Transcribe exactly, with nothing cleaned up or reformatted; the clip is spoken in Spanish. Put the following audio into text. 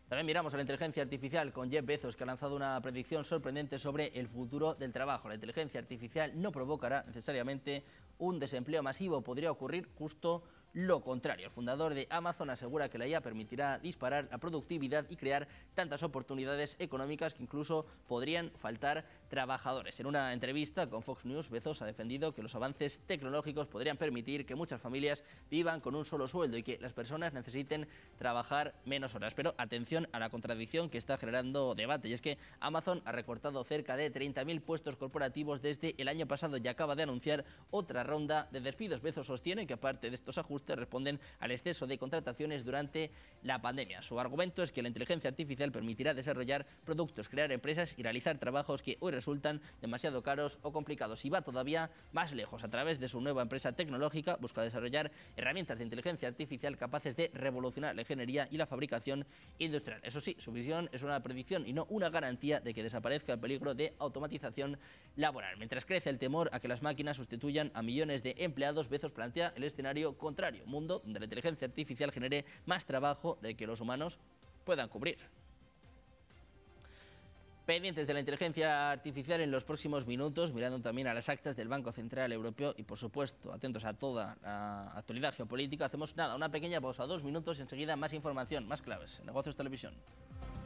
También miramos a la inteligencia artificial con Jeff Bezos, que ha lanzado una predicción sorprendente sobre el futuro del trabajo. La inteligencia artificial no provocará necesariamente un desempleo masivo, podría ocurrir justo lo contrario. El fundador de Amazon asegura que la I A permitirá disparar la productividad y crear tantas oportunidades económicas que incluso podrían faltar trabajadores. En una entrevista con Fox News, Bezos ha defendido que los avances tecnológicos podrían permitir que muchas familias vivan con un solo sueldo y que las personas necesiten trabajar menos horas. Pero atención a la contradicción que está generando debate, y es que Amazon ha recortado cerca de treinta mil puestos corporativos desde el año pasado y acaba de anunciar otra ronda de despidos. Bezos sostiene que aparte de estos ajustes responden al exceso de contrataciones durante la pandemia. Su argumento es que la inteligencia artificial permitirá desarrollar productos, crear empresas y realizar trabajos que hoy resultan demasiado caros o complicados. Y va todavía más lejos. A través de su nueva empresa tecnológica busca desarrollar herramientas de inteligencia artificial capaces de revolucionar la ingeniería y la fabricación industrial. Eso sí, su visión es una predicción y no una garantía de que desaparezca el peligro de automatización laboral. Mientras crece el temor a que las máquinas sustituyan a millones de empleados, Bezos plantea el escenario contrario, un mundo donde la inteligencia artificial genere más trabajo del que los humanos puedan cubrir. Pendientes de la inteligencia artificial en los próximos minutos, mirando también a las actas del Banco Central Europeo y, por supuesto, atentos a toda la actualidad geopolítica. Hacemos nada, una pequeña pausa, dos minutos y enseguida más información, más claves. Negocios Televisión.